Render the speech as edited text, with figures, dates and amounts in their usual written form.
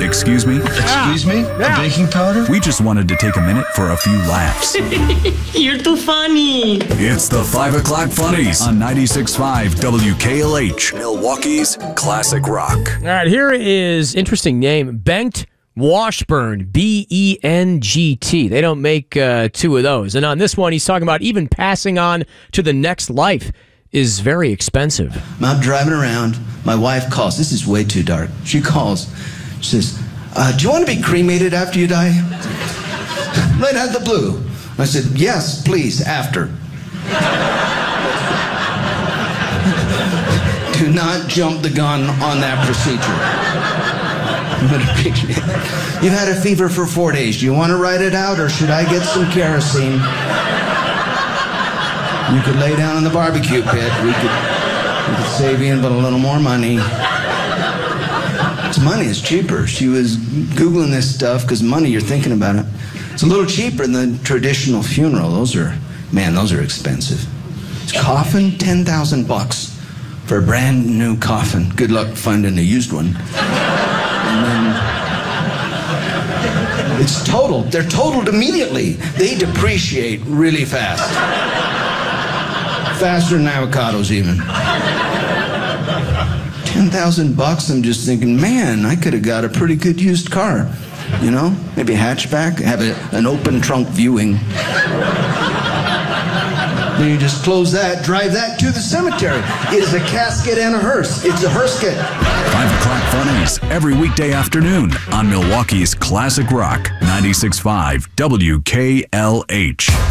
Excuse me? Excuse me? Yeah. Baking powder? We just wanted to take a minute for a few laughs. You're too funny. It's the 5 o'clock funnies on 96.5 WKLH, Milwaukee's classic rock. All right, here is interesting name, Bengt Washburn, B-E-N-G-T. They don't make two of those. And on this one, he's talking about even passing on to the next life is very expensive. I'm driving around. My wife calls. This is way too dark. She calls. She says, do you want to be cremated after you die? Right out of the blue. I said, yes, please, after. Do not jump the gun on that procedure. You've had a fever for 4 days. Do you want to ride it out, or should I get some kerosene? You could lay down in the barbecue pit. We could save you but a little more money. It's money. It's cheaper. She was Googling this stuff because money, you're thinking about it. It's a little cheaper than traditional funeral. Those are expensive. It's coffin, $10,000 for a brand new coffin. Good luck finding a used one. And then it's totaled. They're totaled immediately. They depreciate really fast. Faster than avocados even. $10,000, I'm just thinking, man, I could have got a pretty good used car. You know, maybe a hatchback, have an open trunk viewing. Then you just close that, drive that to the cemetery. It is a casket and a hearse. It's a hearse-ket. 5 o'clock funnies every weekday afternoon on Milwaukee's classic rock, 96.5 WKLH.